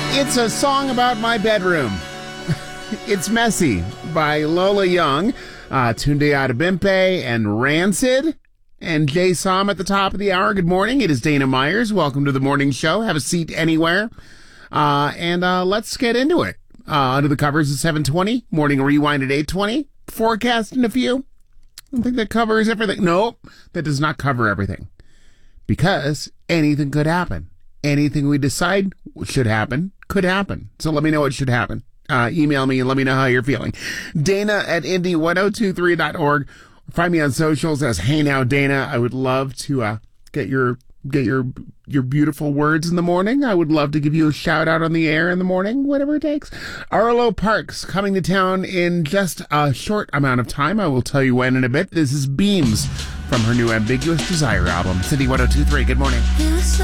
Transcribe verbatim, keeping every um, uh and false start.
It's a song about my bedroom. It's Messy by Lola Young, uh, Tunde Adebimpe, and Rancid, and Jay Som at the top of the hour. Good morning. It is Dana Myers. Welcome to the morning show. Have a seat anywhere. Uh, and uh, let's get into it. Uh, under the covers at seven twenty, morning rewind at eight twenty, forecast in a few. I don't think that covers everything. No, that does not cover everything. Because anything could happen. Anything we decide should happen could happen. So let me know what should happen. Uh, email me and let me know how you're feeling. Dana at Indy ten twenty-three dot org. Find me on socials as Hey Now Dana. I would love to uh, get your get your your beautiful words in the morning. I would love to give you a shout out on the air in the morning, whatever it takes. Arlo Parks coming to town in just a short amount of time. I will tell you when in a bit. This is Beams from her new Ambiguous Desire album. City ten twenty-three. Good morning.